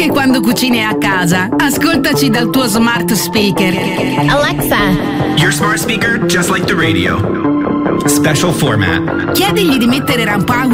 anche quando cucini a casa. Ascoltaci dal tuo smart speaker. Alexa, your smart speaker just like the radio. Special format. Chiedigli di mettere Rampower